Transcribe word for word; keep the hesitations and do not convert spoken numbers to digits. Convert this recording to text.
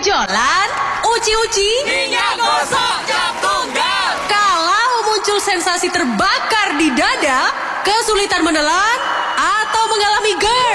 benjolan, uci-uci, minyak gosok cap tunggal. kalau muncul sensasi terbakar di dada, kesulitan menelan, atau mengalami GERD.